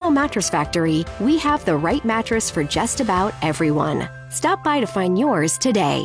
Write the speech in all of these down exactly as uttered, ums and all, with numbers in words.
Purple Mattress Factory, we have the right mattress for just about everyone. Stop by to find yours today.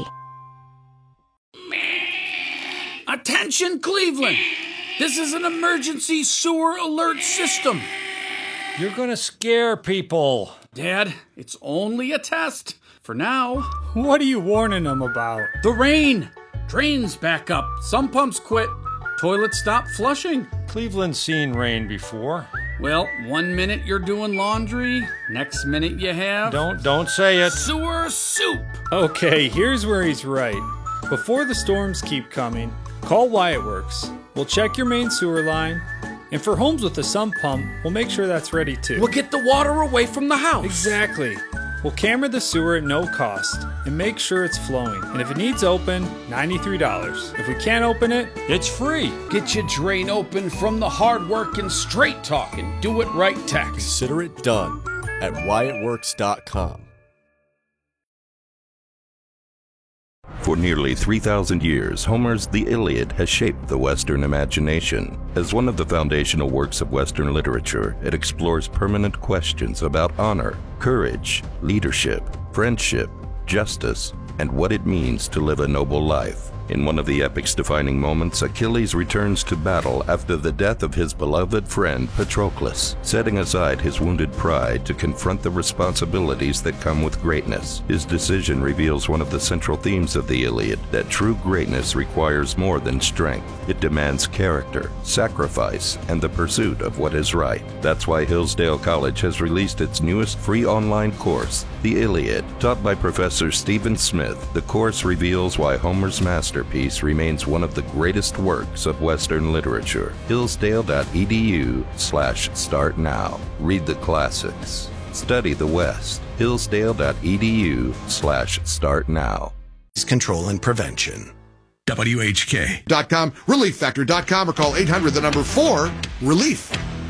Attention, Cleveland! This is an emergency sewer alert system. You're gonna scare people. Dad, it's only a test. For now. What are you warning them about? The rain. Drains back up. Some pumps quit. Toilets stop flushing. Cleveland's seen rain before. Well, one minute you're doing laundry, next minute you have... Don't, don't say it. Sewer soup. Okay, here's where he's right. Before the storms keep coming, call Wyatt Works. We'll check your main sewer line. And for homes with a sump pump, we'll make sure that's ready too. We'll get the water away from the house. Exactly. We'll camera the sewer at no cost and make sure it's flowing. And if it needs open, ninety-three dollars. If we can't open it, it's free. Get your drain open from the hard work and straight talking. Do it right tax. Consider it done at Wyatt Works dot com. For nearly three thousand years, Homer's The Iliad has shaped the Western imagination. As one of the foundational works of Western literature, it explores permanent questions about honor, courage, leadership, friendship, justice, and what it means to live a noble life. In one of the epic's defining moments, Achilles returns to battle after the death of his beloved friend Patroclus, setting aside his wounded pride to confront the responsibilities that come with greatness. His decision reveals one of the central themes of the Iliad, that true greatness requires more than strength. It demands character, sacrifice, and the pursuit of what is right. That's why Hillsdale College has released its newest free online course, The Iliad. Taught by Professor Stephen Smith, the course reveals why Homer's masterpiece remains one of the greatest works of Western literature. Hillsdale.edu slash start now. Read the classics. Study the West. Hillsdale.edu slash start now. Control and prevention. W H K dot com, relief factor dot com, or call eight hundred the number four relief.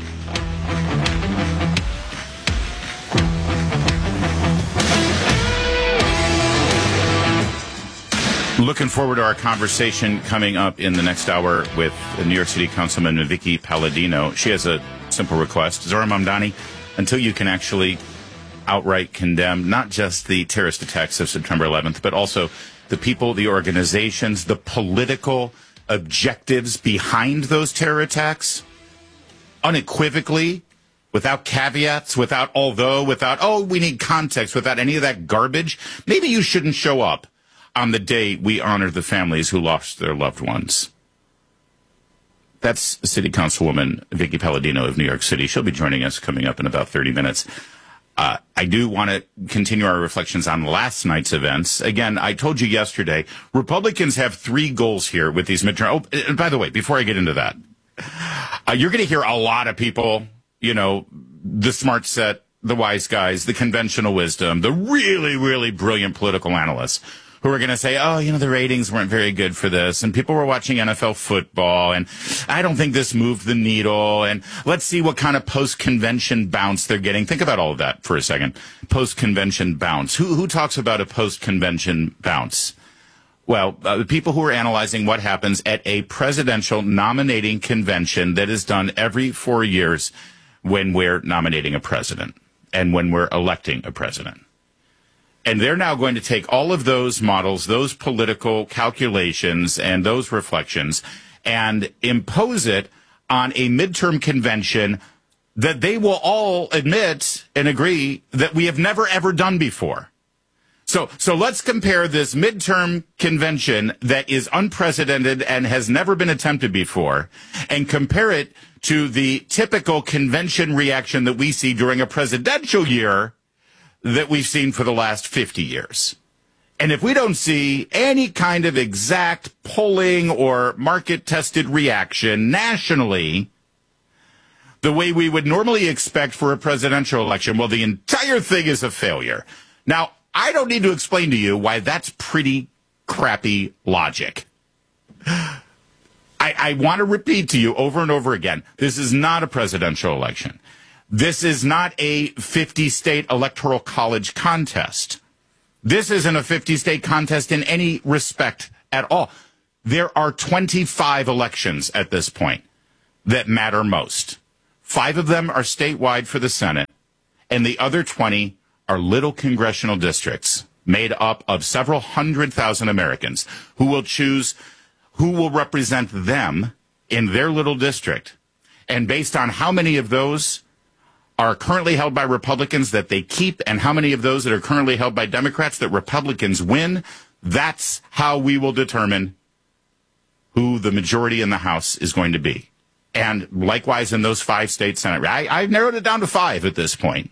Looking forward to our conversation coming up in the next hour with New York City Councilman Vicky Palladino. She has a simple request. Zohran Mamdani, until you can actually outright condemn not just the terrorist attacks of September eleventh, but also the people, the organizations, the political objectives behind those terror attacks, unequivocally, without caveats, without although, without, oh, we need context, without any of that garbage, maybe you shouldn't show up on the day we honor the families who lost their loved ones. That's City Councilwoman Vicky Palladino of New York City. She'll be joining us coming up in about thirty minutes. Uh, I do want to continue our reflections on last night's events. Again, I told you yesterday, Republicans have three goals here with these midterm. Oh, and by the way, before I get into that, uh, you're going to hear a lot of people, you know, the smart set, the wise guys, the conventional wisdom, the really, really brilliant political analysts who are going to say, oh, you know, the ratings weren't very good for this, and people were watching N F L football, and I don't think this moved the needle, and let's see what kind of post-convention bounce they're getting. Think about all of that for a second. Post-convention bounce. Who who talks about a post-convention bounce? Well, uh, the people who are analyzing what happens at a presidential nominating convention that is done every four years when we're nominating a president and when we're electing a president. And they're now going to take all of those models, those political calculations, and those reflections, and impose it on a midterm convention that they will all admit and agree that we have never, ever done before. So, so let's compare this midterm convention that is unprecedented and has never been attempted before, and compare it to the typical convention reaction that we see during a presidential year that we've seen for the last fifty years. And if we don't see any kind of exact polling or market-tested reaction nationally, the way we would normally expect for a presidential election, well, the entire thing is a failure. Now, I don't need to explain to you why that's pretty crappy logic. I, I want to repeat to you over and over again, this is not a presidential election. This is not a fifty-state electoral college contest. This isn't a fifty-state contest in any respect at all. There are twenty-five elections at this point that matter most. Five of them are statewide for the Senate. and the other twenty are little congressional districts made up of several hundred thousand Americans who will choose who will represent them in their little district. And based on how many of those are currently held by Republicans that they keep and how many of those that are currently held by Democrats that Republicans win, that's how we will determine who the majority in the House is going to be. And likewise in those five state Senate. I, I've narrowed it down to five at this point.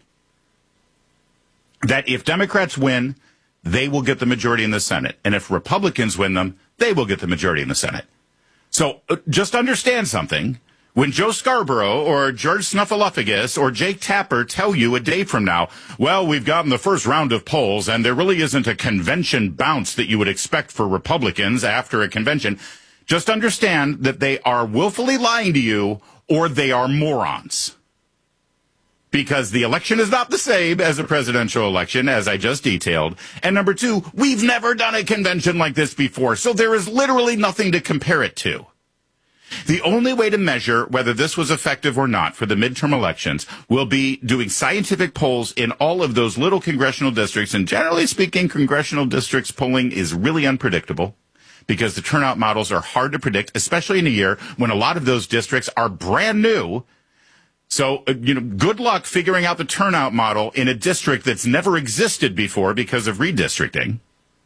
That if Democrats win, they will get the majority in the Senate. And if Republicans win them, they will get the majority in the Senate. So uh, just understand something. When Joe Scarborough or George Snuffleupagus or Jake Tapper tell you a day from now, well, we've gotten the first round of polls and there really isn't a convention bounce that you would expect for Republicans after a convention, just understand that they are willfully lying to you or they are morons. Because the election is not the same as a presidential election, as I just detailed. And number two, we've never done a convention like this before, so there is literally nothing to compare it to. The only way to measure whether this was effective or not for the midterm elections will be doing scientific polls in all of those little congressional districts. And generally speaking, congressional districts polling is really unpredictable because the turnout models are hard to predict, especially in a year when a lot of those districts are brand new. So, you know, good luck figuring out the turnout model in a district that's never existed before because of redistricting.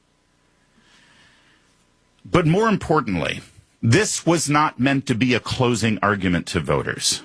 But more importantly, this was not meant to be a closing argument to voters.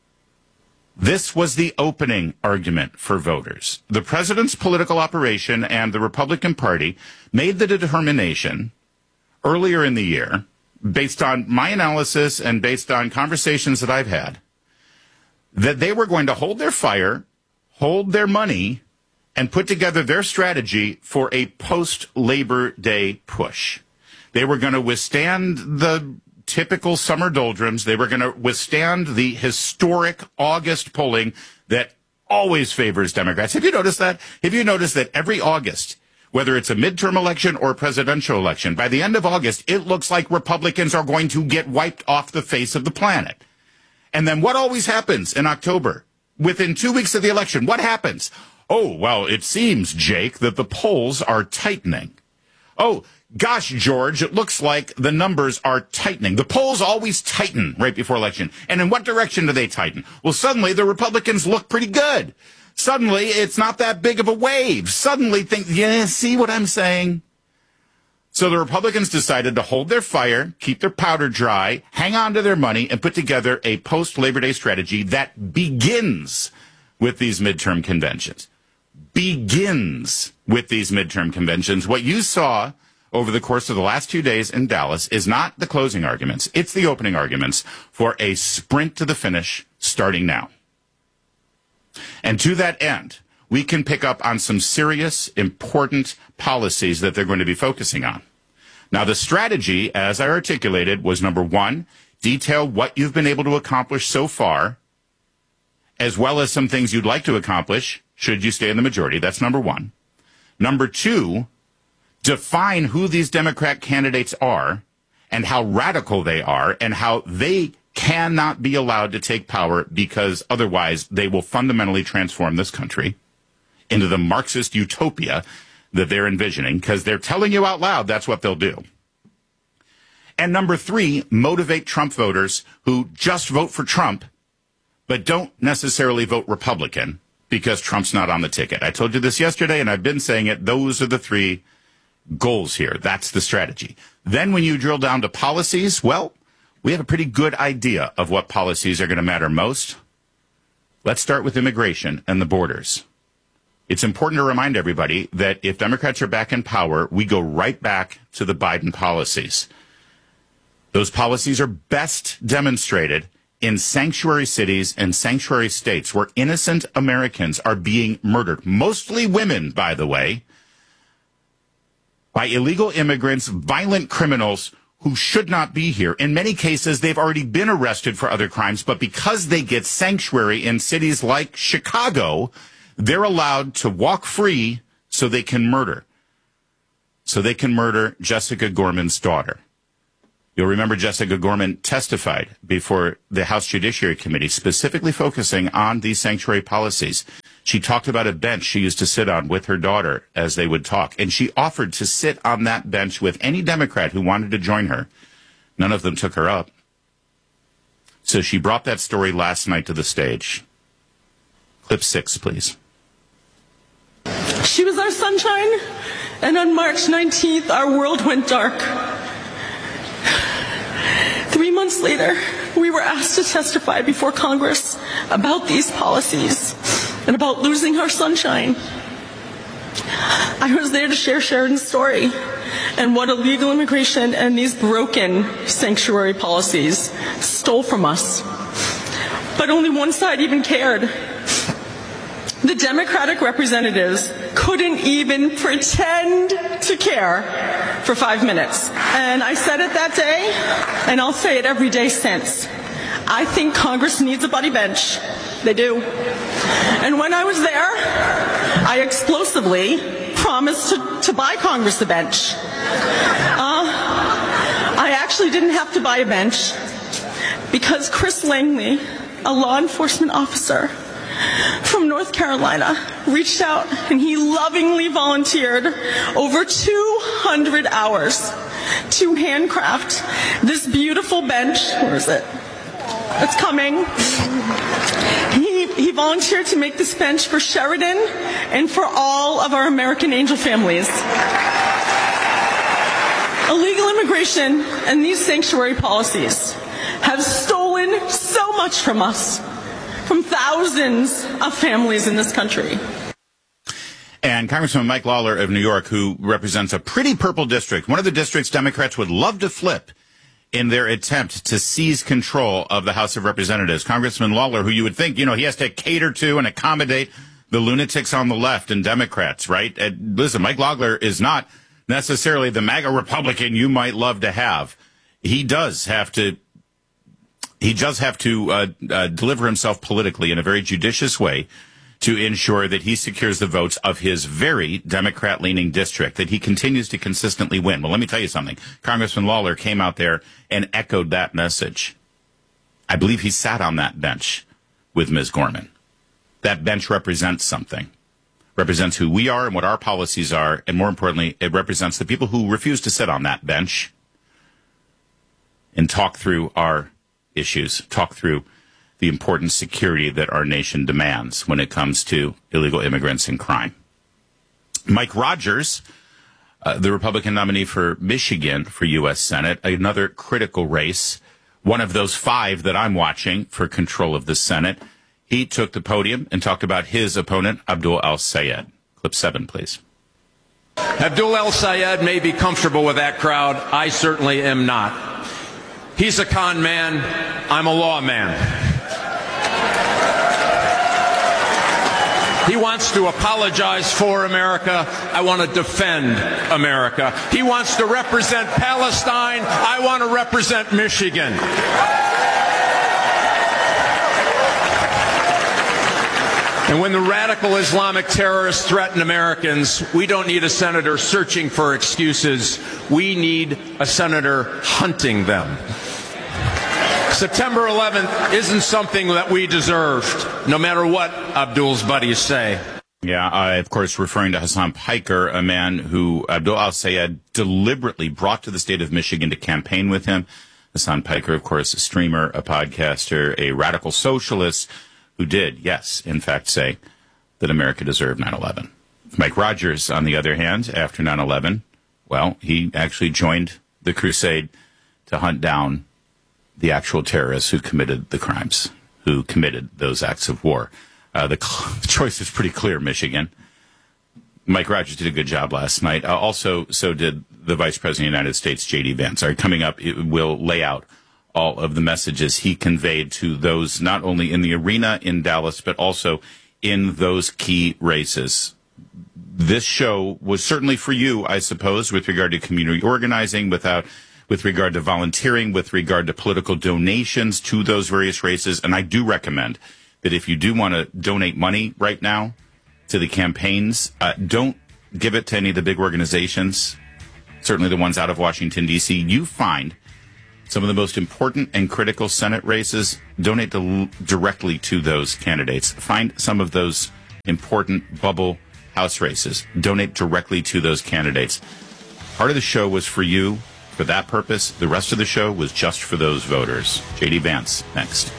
This was the opening argument for voters. The president's political operation and the Republican Party made the determination earlier in the year, based on my analysis and based on conversations that I've had, that they were going to hold their fire, hold their money, and put together their strategy for a post-Labor Day push. They were going to withstand the typical summer doldrums. They were going to withstand the historic August polling that always favors Democrats. Have you noticed that? Have you noticed that every August, whether it's a midterm election or a presidential election, by the end of August, it looks like Republicans are going to get wiped off the face of the planet. And then what always happens in October? Within two weeks of the election, what happens? Oh, well, it seems, Jake, that the polls are tightening. Oh, gosh, George, it looks like the numbers are tightening. The polls always tighten right before election. And in what direction do they tighten? Well, suddenly the Republicans look pretty good. Suddenly it's not that big of a wave. Suddenly think, yeah, see what I'm saying? So the Republicans decided to hold their fire, keep their powder dry, hang on to their money, and put together a post-Labor Day strategy that begins with these midterm conventions. Begins with these midterm conventions. What you saw over the course of the last two days in Dallas is not the closing arguments. It's the opening arguments for a sprint to the finish starting now. And to that end, we can pick up on some serious, important policies that they're going to be focusing on. Now, the strategy, as I articulated, was number one, detail what you've been able to accomplish so far, as well as some things you'd like to accomplish should you stay in the majority. That's number one. Number two, define who these Democrat candidates are and how radical they are and how they cannot be allowed to take power because otherwise they will fundamentally transform this country into the Marxist utopia that they're envisioning, because they're telling you out loud that's what they'll do. And number three, motivate Trump voters who just vote for Trump, but don't necessarily vote Republican because Trump's not on the ticket. I told you this yesterday, and I've been saying it. Those are the three goals here. That's the strategy. Then when you drill down to policies, well, we have a pretty good idea of what policies are going to matter most. Let's start with immigration and the borders. It's important to remind everybody that if Democrats are back in power, we go right back to the Biden policies. Those policies are best demonstrated in sanctuary cities and sanctuary states where innocent Americans are being murdered, mostly women, by the way, by illegal immigrants, violent criminals who should not be here. In many cases, they've already been arrested for other crimes, but because they get sanctuary in cities like Chicago, they're allowed to walk free so they can murder. So they can murder Jessica Gorman's daughter. You'll remember Jessica Gorman testified before the House Judiciary Committee, specifically focusing on these sanctuary policies. She talked about a bench she used to sit on with her daughter as they would talk. And she offered to sit on that bench with any Democrat who wanted to join her. None of them took her up. So she brought that story last night to the stage. Clip six, please. She was our sunshine, and on March nineteenth, our world went dark. Three months later, we were asked to testify before Congress about these policies and about losing our sunshine. I was there to share Sheridan's story and what illegal immigration and these broken sanctuary policies stole from us. But only one side even cared. The Democratic representatives couldn't even pretend to care for five minutes. And I said it that day, and I'll say it every day since. I think Congress needs a buddy bench. They do. And when I was there, I explosively promised to, to buy Congress a bench. Uh, I actually didn't have to buy a bench because Chris Langley, a law enforcement officer from North Carolina, reached out and he lovingly volunteered over two hundred hours to handcraft this beautiful bench. Where is it? It's coming. He, he volunteered to make this bench for Sheridan and for all of our American Angel families. Illegal immigration and these sanctuary policies have stolen so much from us, from thousands of families in this country. And Congressman Mike Lawler of New York, who represents a pretty purple district, one of the districts Democrats would love to flip in their attempt to seize control of the House of Representatives. Congressman Lawler, who you would think, you know, he has to cater to and accommodate the lunatics on the left and Democrats, right? And listen, Mike Lawler is not necessarily the MAGA Republican you might love to have. He does have to He does have to uh, uh, deliver himself politically in a very judicious way to ensure that he secures the votes of his very Democrat-leaning district, that he continues to consistently win. Well, let me tell you something. Congressman Lawler came out there and echoed that message. I believe he sat on that bench with Miz Gorman. That bench represents something. Represents who we are and what our policies are, and more importantly, it represents the people who refuse to sit on that bench and talk through our issues, talk through the important security that our nation demands when it comes to illegal immigrants and crime. Mike Rogers, uh, the Republican nominee for Michigan for U S Senate, another critical race, one of those five that I'm watching for control of the Senate. He took the podium and talked about his opponent, Abdul El-Sayed. Clip seven, please. Abdul El-Sayed may be comfortable with that crowd. I certainly am not. He's a con man. I'm a law man. He wants to apologize for America. I want to defend America. He wants to represent Palestine. I want to represent Michigan. And when the radical Islamic terrorists threaten Americans, we don't need a senator searching for excuses. We need a senator hunting them. September eleventh isn't something that we deserved, no matter what Abdul's buddies say. Yeah, I, of course, referring to Hassan Piker, a man who Abdul El-Sayed deliberately brought to the state of Michigan to campaign with him. Hassan Piker, of course, a streamer, a podcaster, a radical socialist who did, yes, in fact, say that America deserved nine eleven. Mike Rogers, on the other hand, after nine eleven, well, he actually joined the crusade to hunt down the actual terrorists who committed the crimes, who committed those acts of war. Uh, the cl- choice is pretty clear, Michigan. Mike Rogers did a good job last night. Uh, also, so did the Vice President of the United States, J D Vance. Right, coming up, it will lay out all of the messages he conveyed to those not only in the arena in Dallas, but also in those key races. This show was certainly for you, I suppose, with regard to community organizing, without... with regard to volunteering, with regard to political donations to those various races. And I do recommend that if you do want to donate money right now to the campaigns, uh, don't give it to any of the big organizations, certainly the ones out of Washington, D C. You find some of the most important and critical Senate races, donate to, directly to those candidates. Find some of those important bubble House races. Donate directly to those candidates. Part of the show was for you, for that purpose. The rest of the show was just for those voters. J D Vance, next.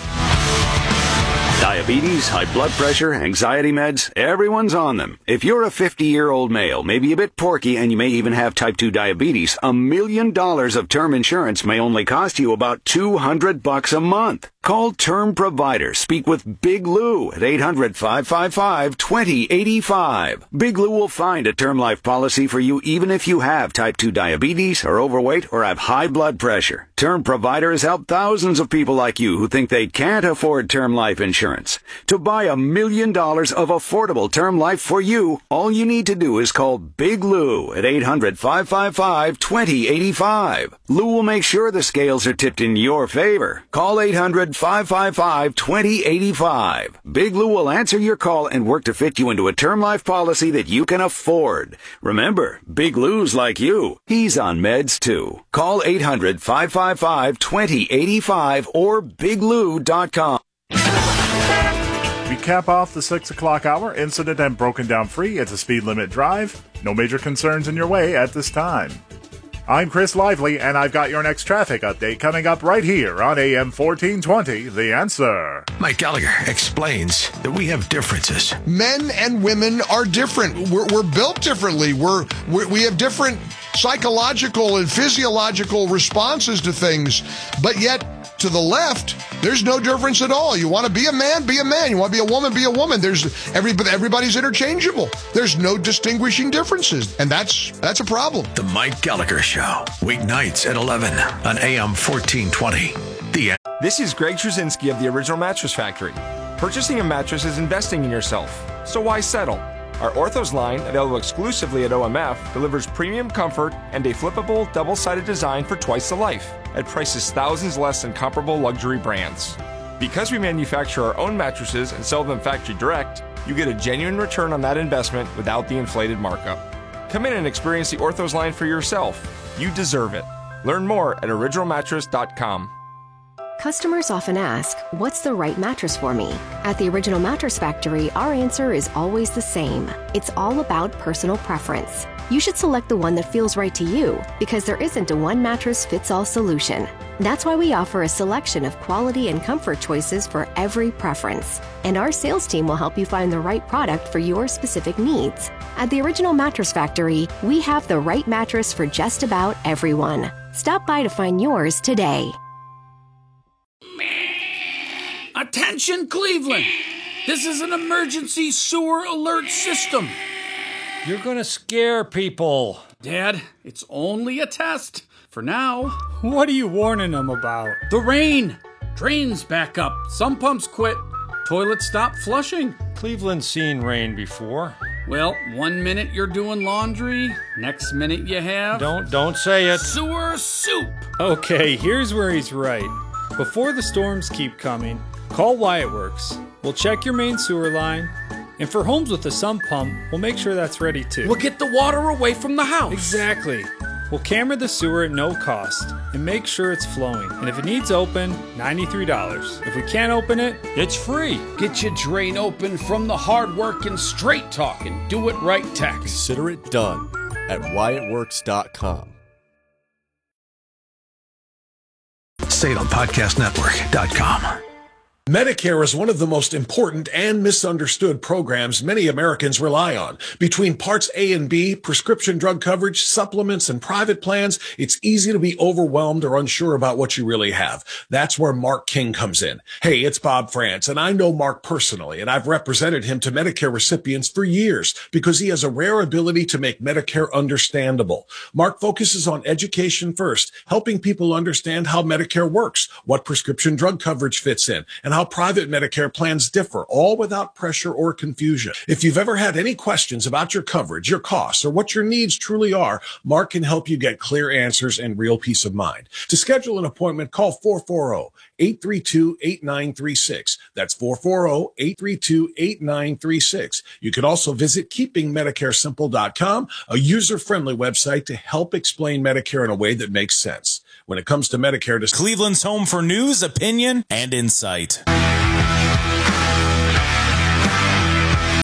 Diabetes, high blood pressure, anxiety meds, everyone's on them. If you're a fifty-year-old male, maybe a bit porky, and you may even have type two diabetes, a million dollars of term insurance may only cost you about two hundred bucks a month. Call Term Provider. Speak with Big Lou at eight hundred, five five five, two zero eight five. Big Lou will find a term life policy for you even if you have type two diabetes, are overweight, or have high blood pressure. Term Provider has helped thousands of people like you who think they can't afford term life insurance. To buy a million dollars of affordable term life for you, all you need to do is call Big Lou at eight hundred, five five five, two zero eight five. Lou will make sure the scales are tipped in your favor. Call eight hundred, five five five, two zero eight five. Big Lou will answer your call and work to fit you into a term life policy that you can afford. Remember, Big Lou's like you. He's on meds too. Call eight hundred, five five five, two zero eight five or big lou dot com. We cap off the six o'clock hour incident and broken down free. It's a speed limit drive. No major concerns in your way at this time. I'm Chris Lively, and I've got your next traffic update coming up right here on A M fourteen twenty, The Answer. Mike Gallagher explains that we have differences. Men and women are different. We're, we're built differently. We're, we're we have different psychological and physiological responses to things, but yet to the left, there's no difference at all. You want to be a man, be a man. You want to be a woman, be a woman. There's everybody, everybody's interchangeable. There's no distinguishing differences, and that's that's a problem. The Mike Gallagher Show, weeknights at eleven on A M fourteen twenty. The This is Greg Trzynski of the Original Mattress Factory. Purchasing a mattress is investing in yourself, so why settle? Our Orthos line, available exclusively at O M F, delivers premium comfort and a flippable double-sided design for twice the life, at prices thousands less than comparable luxury brands. Because we manufacture our own mattresses and sell them factory direct, you get a genuine return on that investment without the inflated markup. Come in and experience the Orthos line for yourself. You deserve it. Learn more at original mattress dot com. Customers often ask, what's the right mattress for me? At the Original Mattress Factory, our answer is always the same. It's all about personal preference. You should select the one that feels right to you, because there isn't a one-mattress-fits-all solution. That's why we offer a selection of quality and comfort choices for every preference. And our sales team will help you find the right product for your specific needs. At the Original Mattress Factory, we have the right mattress for just about everyone. Stop by to find yours today. Attention, Cleveland! This is an emergency sewer alert system. You're gonna scare people. Dad, it's only a test. For now. What are you warning them about? The rain. Drains back up. Some pumps quit. Toilets stop flushing. Cleveland's seen rain before. Well, one minute you're doing laundry, next minute you have... Don't, don't say it. Sewer soup. Okay, here's where he's right. Before the storms keep coming, call Wyatt Works. We'll check your main sewer line, and for homes with a sump pump, we'll make sure that's ready too. We'll get the water away from the house. Exactly. We'll camera the sewer at no cost and make sure it's flowing. And if it needs open, ninety-three dollars. If we can't open it, it's free. Get your drain open from the hard-working, straight-talking, do-it-right techs. Consider it done at wyatt works dot com. Salem Podcast Network dot com. Medicare is one of the most important and misunderstood programs many Americans rely on. Between Parts A and B, prescription drug coverage, supplements, and private plans, it's easy to be overwhelmed or unsure about what you really have. That's where Mark King comes in. Hey, it's Bob France, and I know Mark personally, and I've represented him to Medicare recipients for years because he has a rare ability to make Medicare understandable. Mark focuses on education first, helping people understand how Medicare works, what prescription drug coverage fits in, and how private Medicare plans differ, all without pressure or confusion. If you've ever had any questions about your coverage, your costs, or what your needs truly are, Mark can help you get clear answers and real peace of mind. To schedule an appointment, call four four zero, eight three two, eight nine three six. That's four four zero, eight three two, eight nine three six. You can also visit keeping medicare simple dot com, a user-friendly website to help explain Medicare in a way that makes sense. When it comes to Medicare, to Cleveland's home for news, opinion, and insight.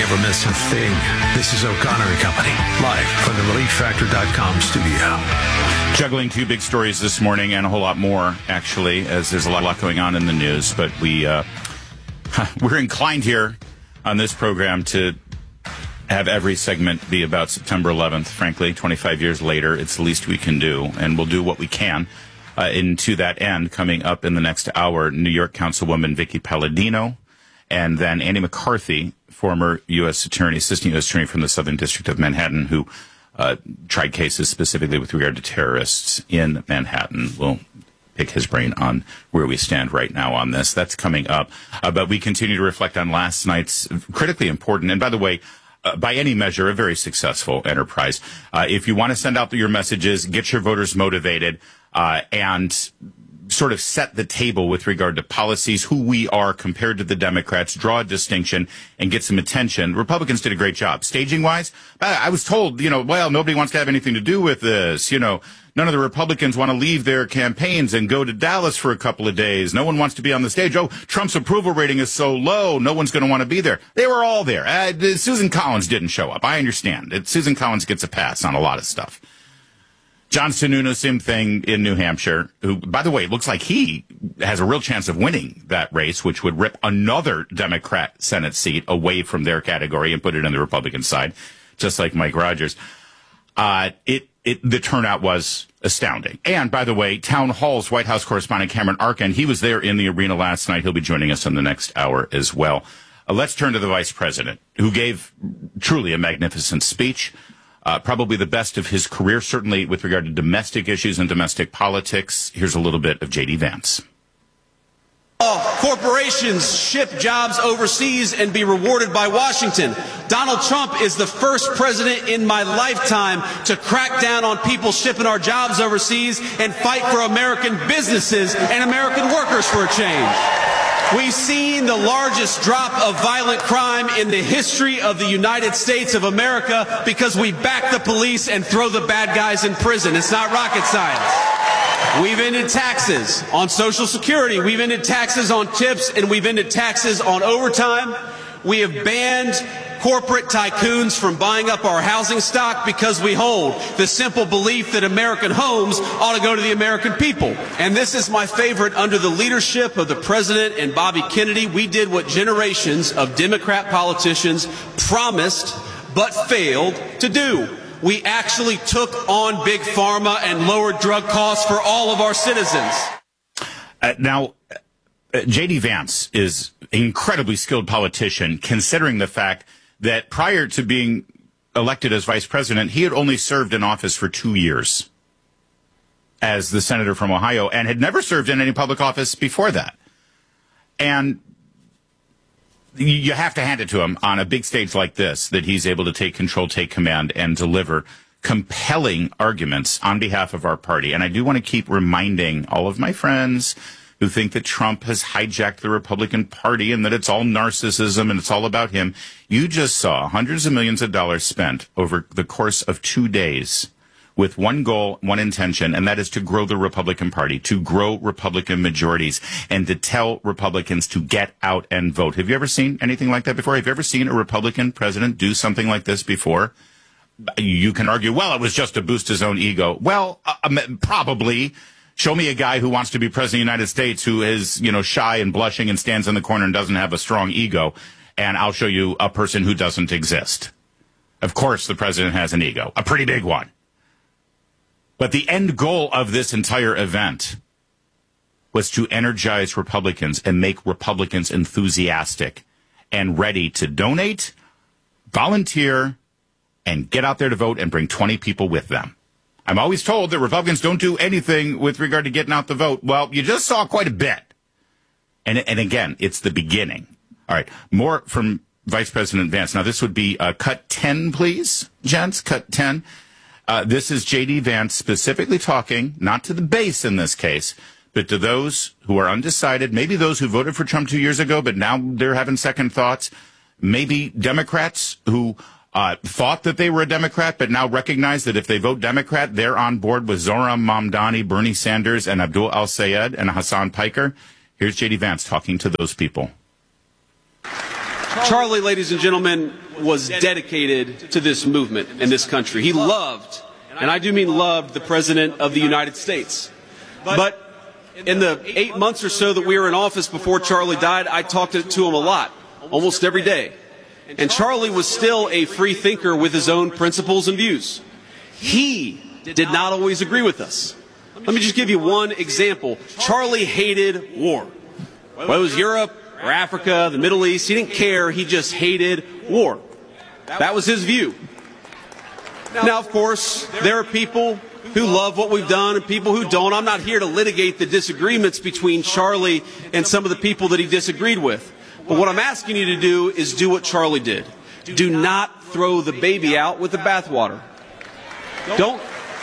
never miss a thing. This is O'Connor and Company, live from the relief factor dot com studio. Juggling two big stories this morning and a whole lot more, actually, as there's a lot, lot going on in the news. But we, uh, we're inclined here on this program to have every segment be about September eleventh. Frankly, twenty-five years later, it's the least we can do, and we'll do what we can. Uh, and to that end, coming up in the next hour, New York Councilwoman Vicky Palladino, and then Andy McCarthy, former U S Attorney, Assistant U S Attorney from the Southern District of Manhattan, who uh, tried cases specifically with regard to terrorists in Manhattan. We'll pick his brain on where we stand right now on this. That's coming up. Uh, but we continue to reflect on last night's critically important, and by the way, Uh, by any measure, a very successful enterprise. Uh, if you want to send out your messages, get your voters motivated, uh, and sort of set the table with regard to policies, who we are compared to the Democrats, draw a distinction, and get some attention. Republicans did a great job. Staging-wise, I was told, you know, well, nobody wants to have anything to do with this. You know, none of the Republicans want to leave their campaigns and go to Dallas for a couple of days. No one wants to be on the stage. Oh, Trump's approval rating is so low, no one's going to want to be there. They were all there. Uh, Susan Collins didn't show up. I understand. It, Susan Collins gets a pass on a lot of stuff. John Sununu, same thing in New Hampshire, who, by the way, it looks like he has a real chance of winning that race, which would rip another Democrat Senate seat away from their category and put it on the Republican side, just like Mike Rogers. Uh, it, it, the turnout was astounding. And, by the way, Town Hall's White House correspondent Cameron Arkin, he was there in the arena last night. He'll be joining us in the next hour as well. Uh, let's turn to the vice president, who gave truly a magnificent speech. Uh, probably the best of his career, certainly with regard to domestic issues and domestic politics. Here's a little bit of J D Vance. All corporations ship jobs overseas and be rewarded by Washington. Donald Trump is the first president in my lifetime to crack down on people shipping our jobs overseas and fight for American businesses and American workers for a change. We've seen the largest drop of violent crime in the history of the United States of America because we back the police and throw the bad guys in prison. It's not rocket science. We've ended taxes on Social Security. We've ended taxes on tips, and we've ended taxes on overtime. We have banned corporate tycoons from buying up our housing stock because we hold the simple belief that American homes ought to go to the American people. And this is my favorite. Under the leadership of the president and Bobby Kennedy, we did what generations of Democrat politicians promised but failed to do. We actually took on Big Pharma and lowered drug costs for all of our citizens. Uh, now, uh, J D Vance is an incredibly skilled politician, considering the fact that prior to being elected as vice president, he had only served in office for two years as the senator from Ohio and had never served in any public office before that. And you have to hand it to him on a big stage like this, that he's able to take control, take command, and deliver compelling arguments on behalf of our party. And I do want to keep reminding all of my friends who think that Trump has hijacked the Republican Party and that it's all narcissism and it's all about him. You just saw hundreds of millions of dollars spent over the course of two days with one goal, one intention, and that is to grow the Republican Party, to grow Republican majorities, and to tell Republicans to get out and vote. Have you ever seen anything like that before? Have you ever seen a Republican president do something like this before? You can argue, well, it was just to boost his own ego. Well, uh, probably. Show me a guy who wants to be president of the United States who is, you know, shy and blushing and stands in the corner and doesn't have a strong ego, and I'll show you a person who doesn't exist. Of course, the president has an ego, a pretty big one. But the end goal of this entire event was to energize Republicans and make Republicans enthusiastic and ready to donate, volunteer, and get out there to vote and bring twenty people with them. I'm always told that Republicans don't do anything with regard to getting out the vote. Well, you just saw quite a bit. And, and again, it's the beginning. All right, more from Vice President Vance. Now, this would be uh, cut ten, please, gents, cut ten. Uh, this is J D Vance specifically talking, not to the base in this case, but to those who are undecided, maybe those who voted for Trump two years ago, but now they're having second thoughts, maybe Democrats who uh, thought that they were a Democrat, but now recognize that if they vote Democrat, they're on board with Zohran Mamdani, Bernie Sanders, and Abdul Al-Sayed and Hassan Piker. Here's J D Vance talking to those people. Charlie, ladies and gentlemen, was dedicated to this movement and this country. He loved, and I do mean loved, the President of the United States. But in the eight months or so that we were in office before Charlie died, I talked to him a lot, almost every day. And Charlie was still a free thinker with his own principles and views. He did not always agree with us. Let me just give you one example. Charlie hated war. Whether it was Europe or Africa, the Middle East, he didn't care. He just hated war. That was his view. Now, of course, there are people who love what we've done and people who don't. I'm not here to litigate the disagreements between Charlie and some of the people that he disagreed with. But what I'm asking you to do is do what Charlie did. Do not throw the baby out with the bathwater. Don't.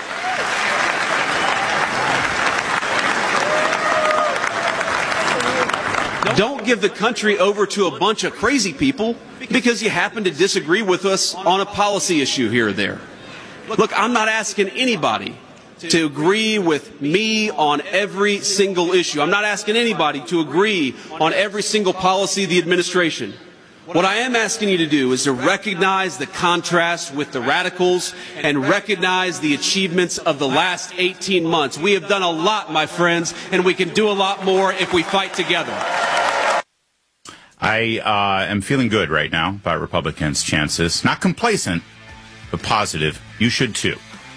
Don't give the country over to a bunch of crazy people because you happen to disagree with us on a policy issue here or there. Look, I'm not asking anybody to agree with me on every single issue. I'm not asking anybody to agree on every single policy of the administration. What I am asking you to do is to recognize the contrast with the radicals and recognize the achievements of the last eighteen months. We have done a lot, my friends, and we can do a lot more if we fight together. I uh, am feeling good right now about Republicans' chances. Not complacent, but positive. You should too.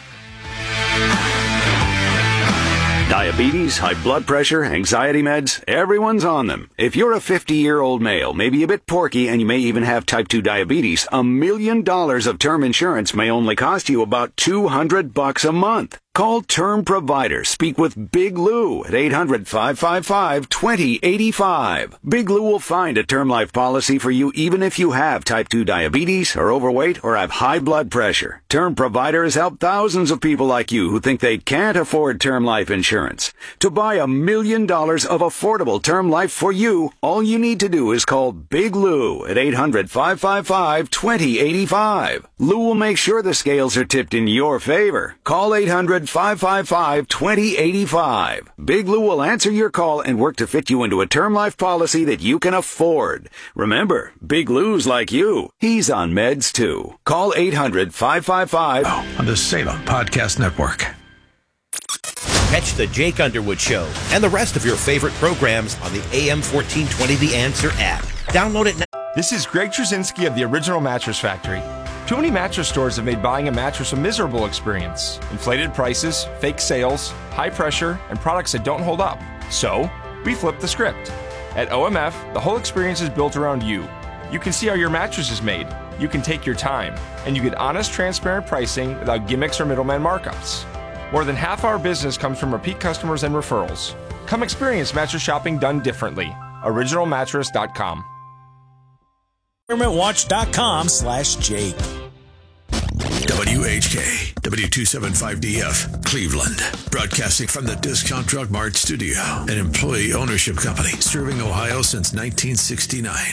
Diabetes, high blood pressure, anxiety meds, everyone's on them. If you're a fifty-year-old male, maybe a bit porky, and you may even have type two diabetes, a million dollars of term insurance may only cost you about two hundred bucks a month. Call Term Provider. Speak with Big Lou at eight hundred, five five five, two zero eight five. Big Lou will find a term life policy for you even if you have type two diabetes, are overweight, or have high blood pressure. Term Provider has helped thousands of people like you who think they can't afford term life insurance. To buy a million dollars of affordable term life for you, all you need to do is call Big Lou at eight hundred, five five five, two zero eight five. Lou will make sure the scales are tipped in your favor. Call eight hundred, five five five, two zero eight five. Big Lou will answer your call and work to fit you into a term life policy that you can afford. Remember, Big Lou's like you. He's on meds too. Call eight hundred, five five five on the Salem Podcast Network. Catch the Jake Underwood Show and the rest of your favorite programs on the A M fourteen twenty The Answer app. Download it now. This is Greg Trzynski of the Original Mattress Factory. Too many mattress stores have made buying a mattress a miserable experience. Inflated prices, fake sales, high pressure, and products that don't hold up. So, we flipped the script. At O M F, the whole experience is built around you. You can see how your mattress is made. You can take your time. And you get honest, transparent pricing without gimmicks or middleman markups. More than half our business comes from repeat customers and referrals. Come experience mattress shopping done differently. original mattress dot com. GovernmentWatch.com slash Jake. W H K, W two seventy-five D F, Cleveland. Broadcasting from the Discount Drug Mart studio, an employee ownership company serving Ohio since nineteen sixty-nine.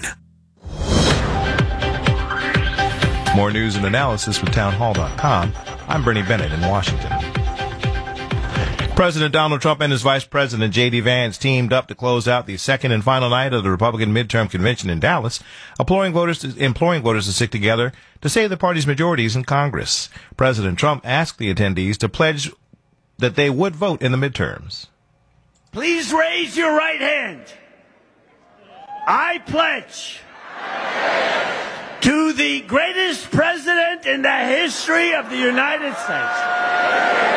More news and analysis with townhall dot com. I'm Bernie Bennett in Washington. President Donald Trump and his Vice President J D. Vance teamed up to close out the second and final night of the Republican midterm convention in Dallas, imploring voters to, imploring voters to stick together to save the party's majorities in Congress. President Trump asked the attendees to pledge that they would vote in the midterms. Please raise your right hand. I pledge to the greatest president in the history of the United States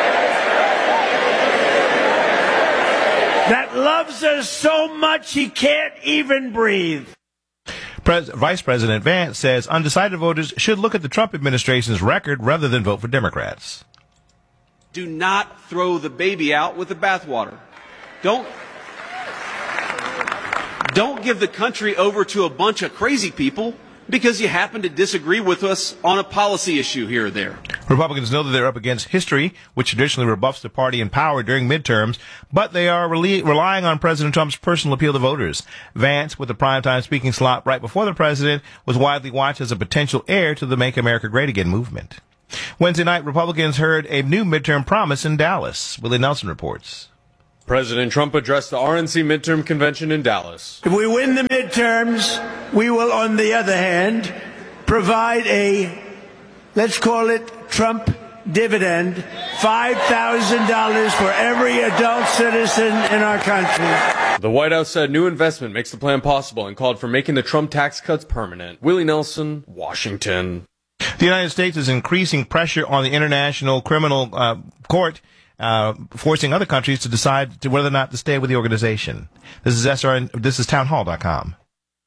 that loves us so much he can't even breathe. Pres- Vice President Vance says undecided voters should look at the Trump administration's record rather than vote for Democrats. Do not throw the baby out with the bathwater. Don't, don't give the country over to a bunch of crazy people because you happen to disagree with us on a policy issue here or there. Republicans know that they're up against history, which traditionally rebuffs the party in power during midterms, but they are rely- relying on President Trump's personal appeal to voters. Vance, with the primetime speaking slot right before the president, was widely watched as a potential heir to the Make America Great Again movement. Wednesday night, Republicans heard a new midterm promise in Dallas. Willie Nelson reports. President Trump addressed the R N C midterm convention in Dallas. If we win the midterms, we will, on the other hand, provide a, let's call it Trump dividend, five thousand dollars for every adult citizen in our country. The White House said new investment makes the plan possible and called for making the Trump tax cuts permanent. Willie Nelson, Washington. The United States is increasing pressure on the International Criminal uh, Court, uh, forcing other countries to decide to whether or not to stay with the organization. This is S R N. This is town hall dot com.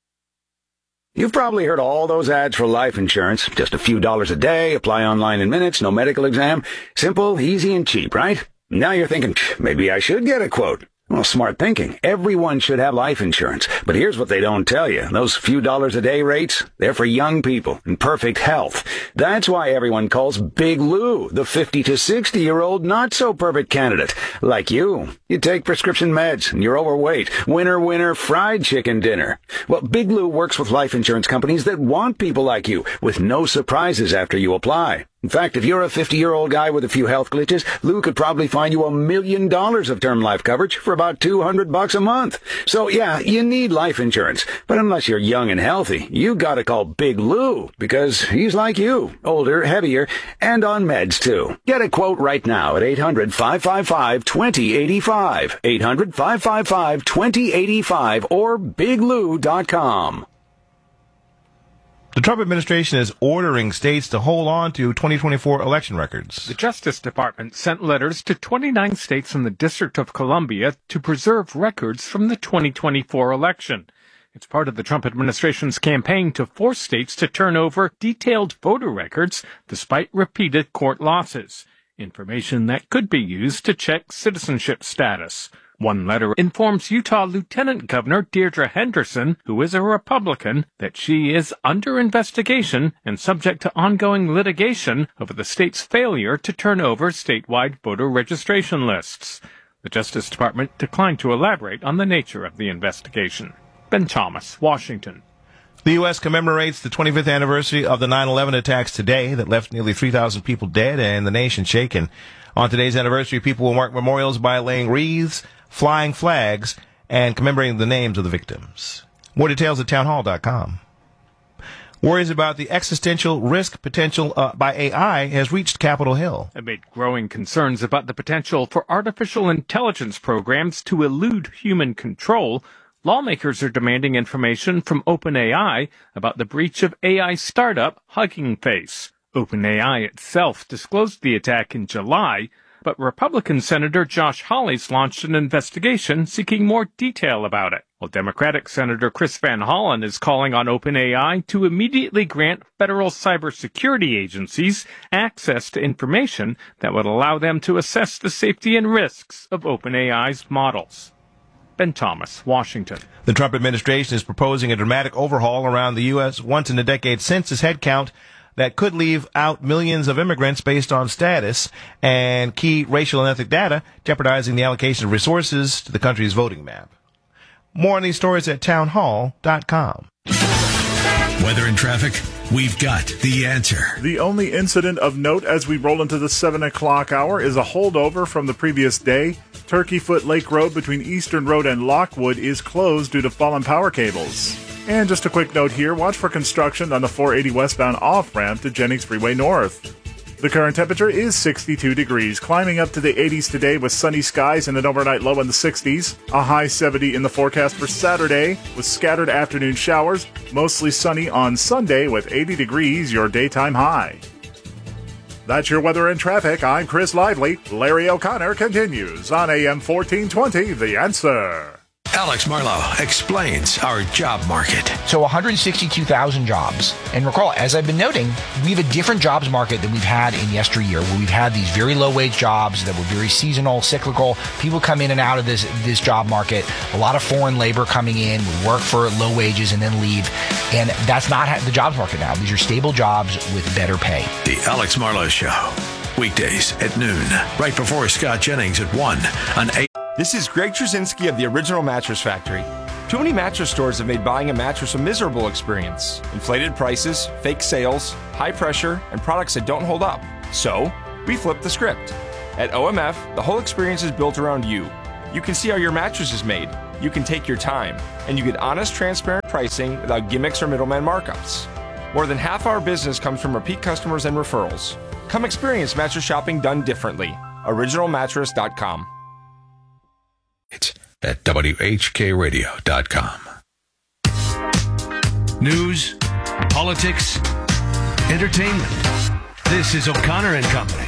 You've probably heard all those ads for life insurance. Just a few dollars a day, apply online in minutes, no medical exam. Simple, easy, and cheap, right? Now you're thinking, maybe I should get a quote. Well, smart thinking. Everyone should have life insurance. But here's what they don't tell you. Those few dollars a day rates, they're for young people in perfect health. That's why everyone calls Big Lou the fifty to sixty year old not so perfect candidate. Like you. You take prescription meds and you're overweight. Winner, winner, fried chicken dinner. Well, Big Lou works with life insurance companies that want people like you with no surprises after you apply. In fact, if you're a fifty-year-old guy with a few health glitches, Lou could probably find you a million dollars of term life coverage for about two hundred bucks a month. So yeah, you need life insurance. But unless you're young and healthy, you gotta call Big Lou because he's like you, older, heavier, and on meds too. Get a quote right now at eight hundred, five five five, two zero eight five, eight hundred, five five five, two zero eight five, or big lou dot com. The Trump administration is ordering states to hold on to twenty twenty-four election records. The Justice Department sent letters to twenty-nine states in the District of Columbia to preserve records from the twenty twenty-four election. It's part of the Trump administration's campaign to force states to turn over detailed voter records despite repeated court losses, information that could be used to check citizenship status. One letter informs Utah Lieutenant Governor Deirdre Henderson, who is a Republican, that she is under investigation and subject to ongoing litigation over the state's failure to turn over statewide voter registration lists. The Justice Department declined to elaborate on the nature of the investigation. Ben Thomas, Washington. The U S commemorates the twenty-fifth anniversary of the nine eleven attacks today that left nearly three thousand people dead and the nation shaken. On today's anniversary, people will mark memorials by laying wreaths, flying flags, and commemorating the names of the victims. More details at town hall dot com. Worries about the existential risk potential uh, by A I has reached Capitol Hill. Amid growing concerns about the potential for artificial intelligence programs to elude human control, lawmakers are demanding information from OpenAI about the breach of A I startup Hugging Face. OpenAI itself disclosed the attack in July, but Republican Senator Josh Hawley's launched an investigation seeking more detail about it, while Democratic Senator Chris Van Hollen is calling on OpenAI to immediately grant federal cybersecurity agencies access to information that would allow them to assess the safety and risks of OpenAI's models. Ben Thomas, Washington. The Trump administration is proposing a dramatic overhaul around the U S once-in-a-decade census headcount that could leave out millions of immigrants based on status and key racial and ethnic data, jeopardizing the allocation of resources to the country's voting map. More on these stories at town hall dot com. Weather and traffic, we've got the answer. The only incident of note as we roll into the seven o'clock hour is a holdover from the previous day. Turkey Foot Lake Road between Eastern Road and Lockwood is closed due to fallen power cables. And just a quick note here, watch for construction on the four eighty westbound off-ramp to Jennings Freeway North. The current temperature is sixty-two degrees, climbing up to the eighties today with sunny skies and an overnight low in the sixties. A high seventy in the forecast for Saturday with scattered afternoon showers, mostly sunny on Sunday with eighty degrees, your daytime high. That's your weather and traffic. I'm Chris Lively. Larry O'Connor continues on A M fourteen twenty, The Answer. Alex Marlowe explains our job market. So one hundred sixty-two thousand jobs. And recall, as I've been noting, we have a different jobs market than we've had in yesteryear, where we've had these very low-wage jobs that were very seasonal, cyclical. People come in and out of this this job market. A lot of foreign labor coming in, work for low wages and then leave. And that's not the jobs market now. These are stable jobs with better pay. The Alex Marlowe Show. Weekdays at noon, right before Scott Jennings at one on eight. This is Greg Trzynski of the Original Mattress Factory. Too many mattress stores have made buying a mattress a miserable experience. Inflated prices, fake sales, high pressure, and products that don't hold up. So, we flipped the script. At O M F, the whole experience is built around you. You can see how your mattress is made. You can take your time. And you get honest, transparent pricing without gimmicks or middleman markups. More than half our business comes from repeat customers and referrals. Come experience mattress shopping done differently. original mattress dot com. At W H K radio dot com. News, politics, entertainment. This is O'Connor and Company.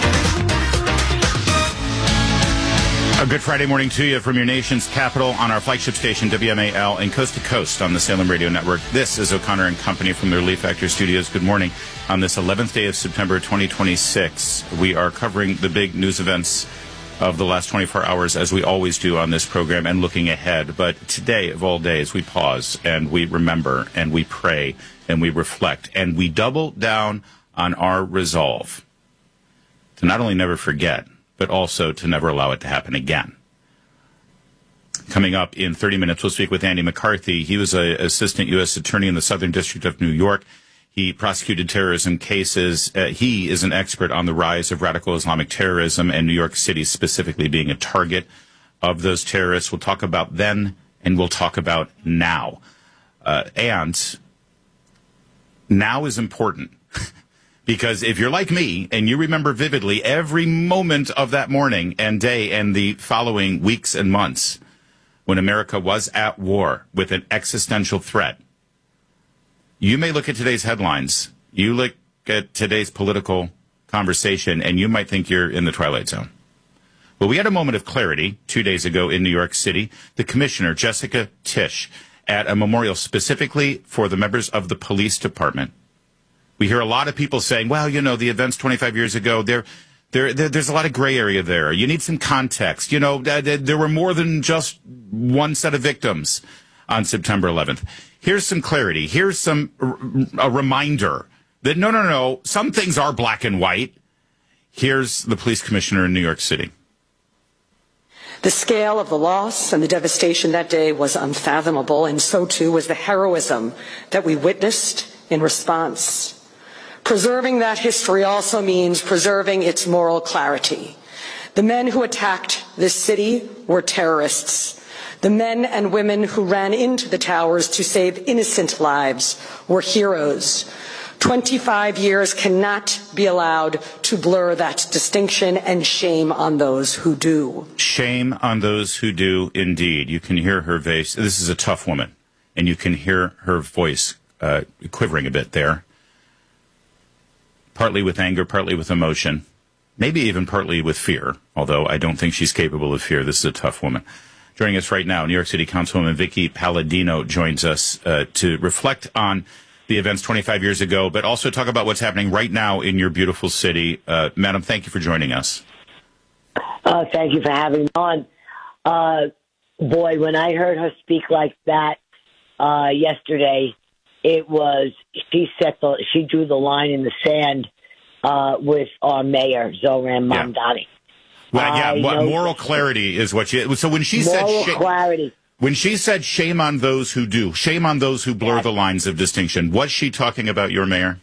A good Friday morning to you from your nation's capital on our flagship station, W M A L, and coast to coast on the Salem Radio Network. This is O'Connor and Company from the Relief Factor Studios. Good morning. On this eleventh day of September twenty twenty-six, we are covering the big news events of the last twenty-four hours, as we always do on this program, and looking ahead. But today, of all days, we pause and we remember and we pray and we reflect and we double down on our resolve to not only never forget, but also to never allow it to happen again. Coming up in thirty minutes, we'll speak with Andy McCarthy. He was an assistant U S attorney in the Southern District of New York. He prosecuted terrorism cases. Uh, he is an expert on the rise of radical Islamic terrorism and New York City specifically being a target of those terrorists. We'll talk about then and we'll talk about now. Uh, and now is important. Because if you're like me and you remember vividly every moment of that morning and day and the following weeks and months when America was at war with an existential threat, you may look at today's headlines, you look at today's political conversation, and you might think you're in the Twilight Zone. Well, we had a moment of clarity two days ago in New York City. The commissioner, Jessica Tisch, at a memorial specifically for the members of the police department. We hear a lot of people saying, well, you know, the events twenty-five years ago, there, there, there there's a lot of gray area there. You need some context. You know, there were more than just one set of victims on September eleventh. Here's some clarity. Here's some a reminder that, no, no, no, some things are black and white. Here's the police commissioner in New York City. The scale of the loss and the devastation that day was unfathomable, and so too was the heroism that we witnessed in response. Preserving that history also means preserving its moral clarity. The men who attacked this city were terrorists. The men and women who ran into the towers to save innocent lives were heroes. twenty-five years cannot be allowed to blur that distinction, and shame on those who do. Shame on those who do, indeed. You can hear her voice. This is a tough woman, and you can hear her voice uh, quivering a bit there. Partly with anger, partly with emotion, maybe even partly with fear, although I don't think she's capable of fear. This is a tough woman. Joining us right now, New York City Councilwoman Vicky Palladino joins us uh, to reflect on the events twenty-five years ago, but also talk about what's happening right now in your beautiful city. Uh, Madam, thank you for joining us. Uh, thank you for having me on. Uh, boy, when I heard her speak like that uh, yesterday, it was, she set the, she drew the line in the sand uh, with our mayor, Zohran Mamdani. Well, yeah, what, moral clarity is what she. So when she said moral clarity, when she said shame on those who do, shame on those who blur yes. the lines of distinction, was she talking about your mayor?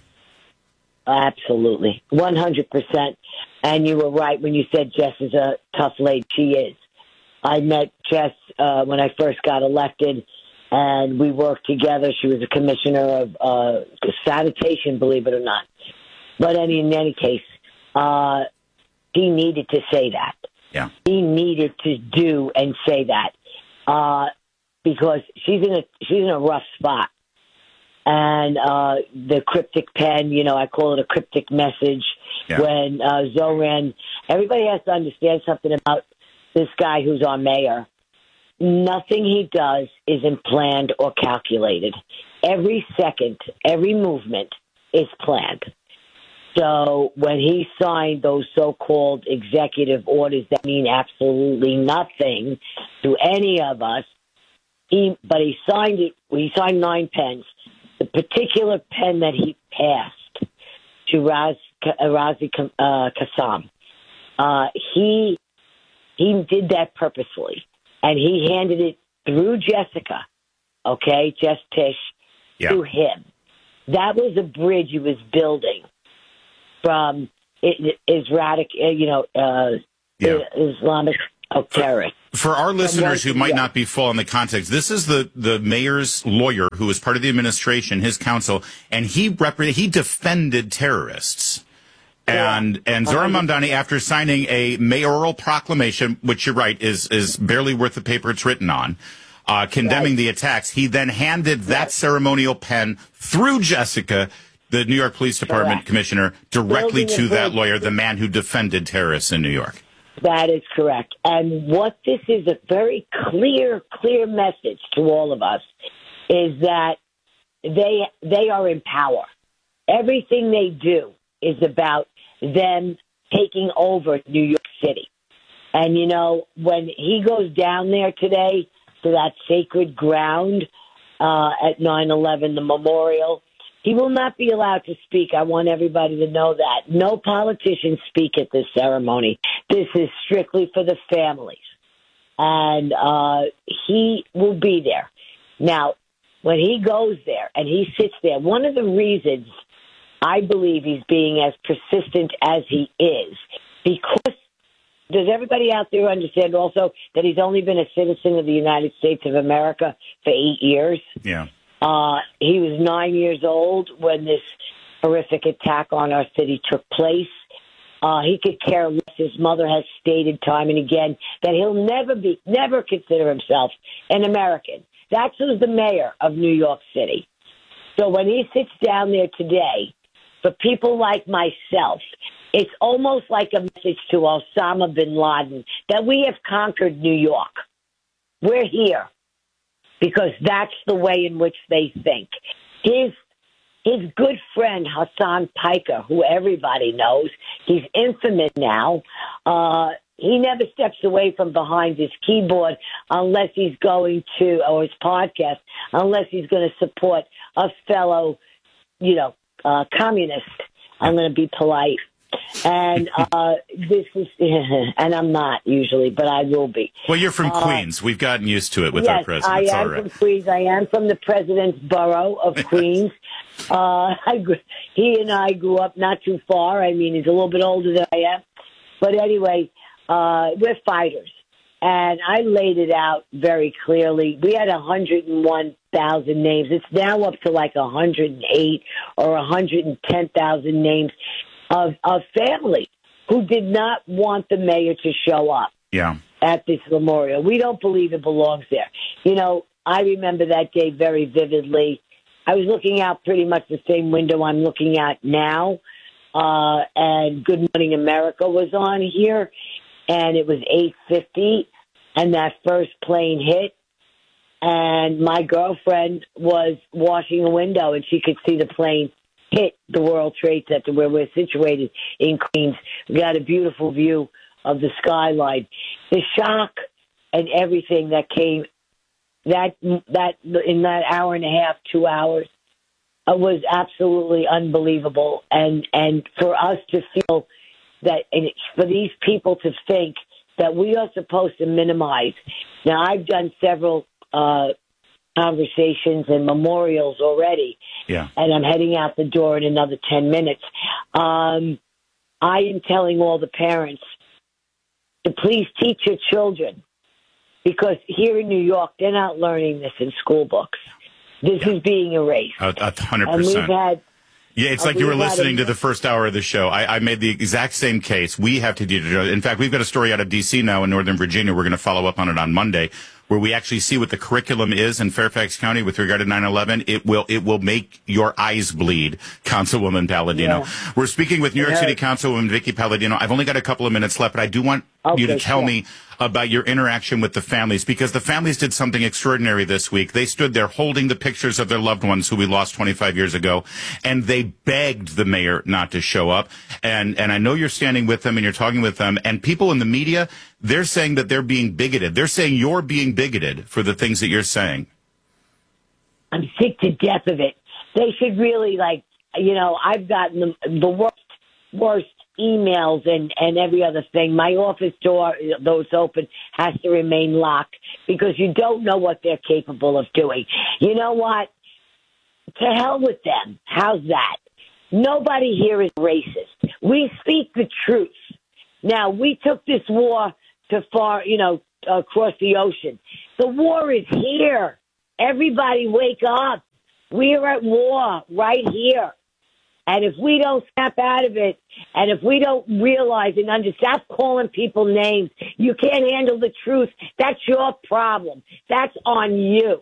Absolutely, one hundred percent. And you were right when you said Jess is a tough lady. She is. I met Jess uh, when I first got elected, and we worked together. She was a commissioner of uh, sanitation, believe it or not. But any, in any case, uh, he needed to say that. Yeah. He needed to do and say that uh, because she's in a she's in a rough spot. And uh, the cryptic pen, you know, I call it a cryptic message. Yeah. When uh, Zohran, everybody has to understand something about this guy who's our mayor. Nothing he does isn't planned or calculated. Every second, every movement is planned. So when he signed those so-called executive orders that mean absolutely nothing to any of us, he but he signed it. He signed nine pens. The particular pen that he passed to Raz, Razi uh, Kassam, uh, he he did that purposefully, and he handed it through Jessica, okay, Jess Tisch, yeah. to him. That was a bridge he was building from Israelic, you know, uh, yeah. Islamic oh, terrorists. For our listeners who might yeah. not be full on the context, this is the, the mayor's lawyer who was part of the administration, his counsel, and he rep- he defended terrorists. And and Zohran Mamdani, after signing a mayoral proclamation, which you're right is is barely worth the paper it's written on, uh, condemning right. the attacks, he then handed that right. ceremonial pen through Jessica, the New York Police Department Correct. Commissioner, directly Building to that lawyer, the man who defended terrorists in New York. That is correct. And what this is a very clear, clear message to all of us is that they they are in power. Everything they do is about them taking over New York City. And, you know, when he goes down there today to that sacred ground uh, at nine eleven, the memorial, he will not be allowed to speak. I want everybody to know that. No politicians speak at this ceremony. This is strictly for the families. And uh, he will be there. Now, when he goes there and he sits there, one of the reasons I believe he's being as persistent as he is, because does everybody out there understand also that he's only been a citizen of the United States of America for eight years? Yeah. Uh, he was nine years old when this horrific attack on our city took place. Uh, he could care less. His mother has stated time and again that he'll never be, never consider himself an American. That's who's the mayor of New York City. So when he sits down there today, for people like myself, it's almost like a message to Osama bin Laden that we have conquered New York. We're here because that's the way in which they think. His his good friend, Hassan Piker, who everybody knows, he's infamous now. Uh, he never steps away from behind his keyboard unless he's going to, or his podcast, unless he's going to support a fellow, you know, Uh, communist. I'm going to be polite. And uh, this is, and I'm not usually, but I will be. Well, you're from uh, Queens. We've gotten used to it with yes, our president. I It's am all right. from Queens. I am from the president's borough of Queens. uh, I, he and I grew up not too far. I mean, he's a little bit older than I am. But anyway, uh, we're fighters. And I laid it out very clearly. We had one hundred one thousand names. It's now up to like one hundred eight or one hundred ten thousand names of, of families who did not want the mayor to show up Yeah. at this memorial. We don't believe it belongs there. You know, I remember that day very vividly. I was looking out pretty much the same window I'm looking at now, uh, and Good Morning America was on here. And it was eight fifty, and that first plane hit. And my girlfriend was washing a window, and she could see the plane hit the World Trade Center where we're situated in Queens. We got a beautiful view of the skyline. The shock and everything that came that that in that hour and a half, two hours, uh, was absolutely unbelievable. And and for us to feel that, and for these people to think that we are supposed to minimize. Now, I've done several uh, conversations and memorials already, Yeah. and I'm heading out the door in another ten minutes. Um, I am telling all the parents to please teach your children, because here in New York, they're not learning this in school books. This Yeah. is being erased. A, a hundred And we've percent. had Yeah, it's Uh, like you were we've had listening a- to the first hour of the show. I, I made the exact same case. We have to do. In fact, we've got a story out of D C now in Northern Virginia. We're going to follow up on it on Monday, where we actually see what the curriculum is in Fairfax County with regard to nine eleven. It will it will make your eyes bleed, Councilwoman Palladino. Yeah. We're speaking with New York Yeah. City Councilwoman Vicky Palladino. I've only got a couple of minutes left, but I do want you to Okay, tell sure. me about your interaction with the families, because the families did something extraordinary this week. They stood there holding the pictures of their loved ones who we lost twenty-five years ago, and they begged the mayor not to show up. And and I know you're standing with them and you're talking with them, and people in the media, they're saying that they're being bigoted. They're saying you're being bigoted for the things that you're saying. I'm sick to death of it. They should really, like, you know, I've gotten the, the worst, worst emails and, and every other thing. My office door, though it's open, has to remain locked because you don't know what they're capable of doing. You know what? To hell with them. How's that? Nobody here is racist. We speak the truth. Now, we took this war to far, you know, across the ocean. The war is here. Everybody wake up. We are at war right here. And if we don't snap out of it, and if we don't realize and understand, stop calling people names, you can't handle the truth, that's your problem. That's on you.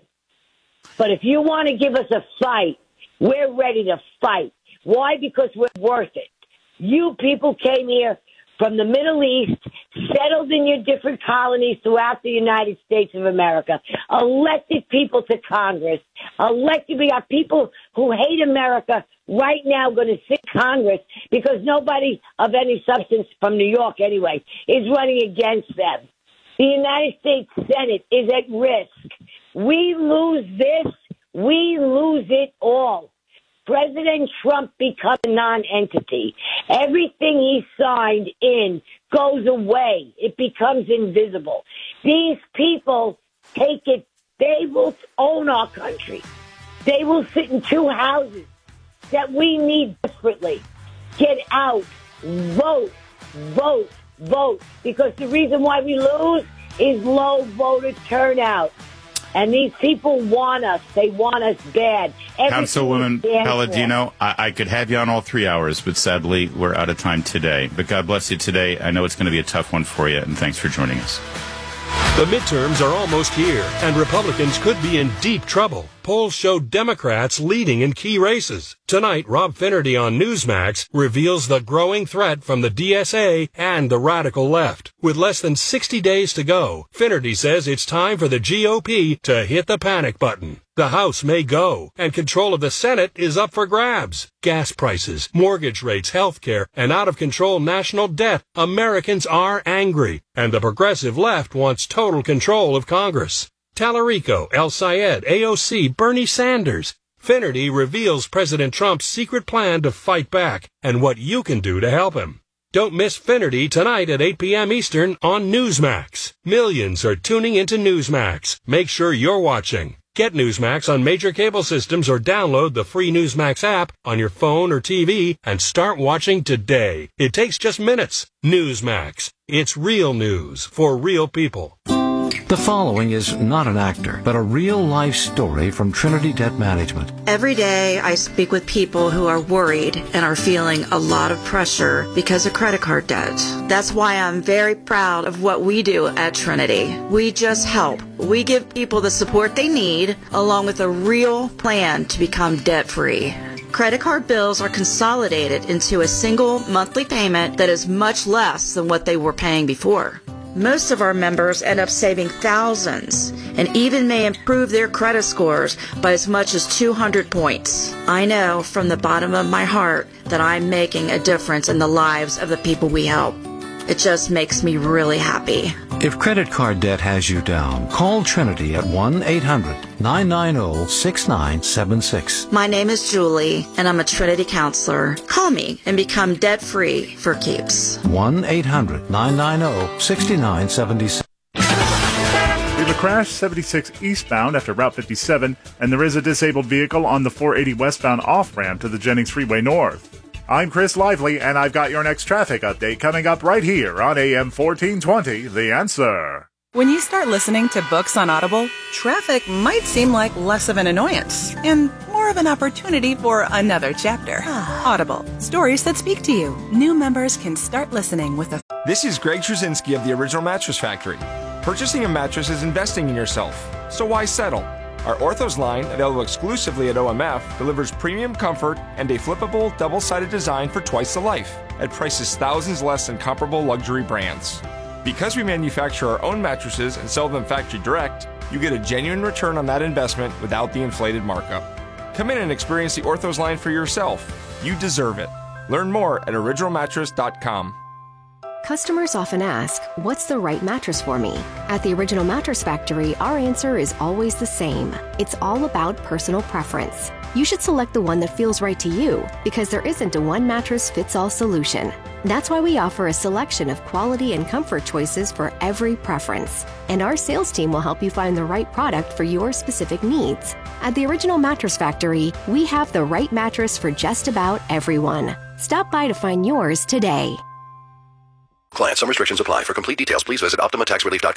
But if you want to give us a fight, we're ready to fight. Why? Because we're worth it. You people came here from the Middle East, settled in your different colonies throughout the United States of America, elected people to Congress, elected, we got people who hate America right now going to sit in Congress because nobody of any substance from New York anyway is running against them. The United States Senate is at risk. We lose this, we lose it all. President Trump becomes a non-entity. Everything he signed in goes away. It becomes invisible. These people take it. They will own our country. They will sit in two houses that we need desperately. Get out. Vote. Vote. Vote. Because the reason why we lose is low voter turnout. And these people want us. They want us bad. Everything Councilwoman we stand Palladino, I, I could have you on all three hours, but sadly, we're out of time today. But God bless you today. I know it's going to be a tough one for you, and thanks for joining us. The midterms are almost here, and Republicans could be in deep trouble. Polls show Democrats leading in key races. Tonight, Rob Finnerty on Newsmax reveals the growing threat from the D S A and the radical left. With less than sixty days to go, Finnerty says it's time for the G O P to hit the panic button. The House may go, and control of the Senate is up for grabs. Gas prices, mortgage rates, health care, and out-of-control national debt. Americans are angry, and the progressive left wants total control of Congress. Tallarico, El Sayed, A O C, Bernie Sanders. Finnerty reveals President Trump's secret plan to fight back and what you can do to help him. Don't miss Finnerty tonight at eight p.m. Eastern on Newsmax. Millions are tuning into Newsmax. Make sure you're watching. Get Newsmax on major cable systems or download the free Newsmax app on your phone or T V and start watching today. It takes just minutes. Newsmax. It's real news for real people. The following is not an actor, but a real-life story from Trinity Debt Management. Every day I speak with people who are worried and are feeling a lot of pressure because of credit card debt. That's why I'm very proud of what we do at Trinity. We just help. We give people the support they need, along with a real plan to become debt-free. Credit card bills are consolidated into a single monthly payment that is much less than what they were paying before. Most of our members end up saving thousands and even may improve their credit scores by as much as two hundred points. I know from the bottom of my heart that I'm making a difference in the lives of the people we help. It just makes me really happy. If credit card debt has you down, call Trinity at one eight hundred nine nine zero six nine seven six. My name is Julie, and I'm a Trinity counselor. Call me and become debt-free for keeps. one eight hundred nine nine zero six nine seven six. We have a crash seventy-six eastbound after Route fifty-seven, and there is a disabled vehicle on the four eighty westbound off-ramp to the Jennings Freeway North. I'm Chris Lively, and I've got your next traffic update coming up right here on A M fourteen twenty, The Answer. When you start listening to books on Audible, traffic might seem like less of an annoyance and more of an opportunity for another chapter. Audible, stories that speak to you. New members can start listening with a... This is Greg Trzynski of the Original Mattress Factory. Purchasing a mattress is investing in yourself, so why settle? Our Orthos line, available exclusively at O M F, delivers premium comfort and a flippable, double-sided design for twice the life, at prices thousands less than comparable luxury brands. Because we manufacture our own mattresses and sell them factory direct, you get a genuine return on that investment without the inflated markup. Come in and experience the Orthos line for yourself. You deserve it. Learn more at original mattress dot com. Customers often ask, what's the right mattress for me? At the Original Mattress Factory, our answer is always the same. It's all about personal preference. You should select the one that feels right to you, because there isn't a one-mattress-fits-all solution. That's why we offer a selection of quality and comfort choices for every preference. And our sales team will help you find the right product for your specific needs. At the Original Mattress Factory, we have the right mattress for just about everyone. Stop by to find yours today. Client, some restrictions apply. For complete details, please visit Optima Tax Relief dot com.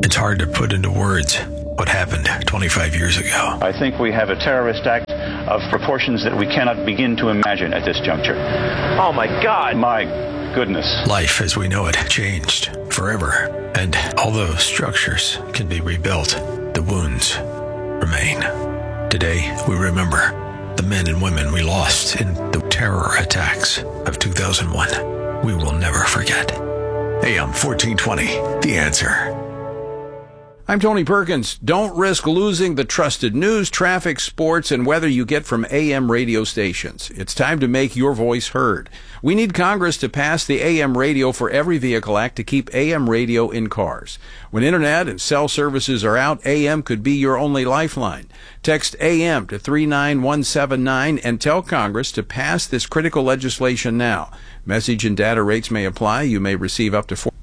It's hard to put into words what happened twenty-five years ago. I think we have a terrorist act of proportions that we cannot begin to imagine at this juncture. Oh, my God. My goodness. Life as we know it changed forever. And although structures can be rebuilt, the wounds remain. Today, we remember the men and women we lost in the terror attacks of two thousand one. We will never forget. A M fourteen twenty, The Answer. I'm Tony Perkins. Don't risk losing the trusted news, traffic, sports, and weather you get from A M radio stations. It's time to make your voice heard. We need Congress to pass the A M Radio for Every Vehicle Act to keep A M radio in cars. When internet and cell services are out, A M could be your only lifeline. Text A M to three nine one seven nine and tell Congress to pass this critical legislation now. Message and data rates may apply. You may receive up to four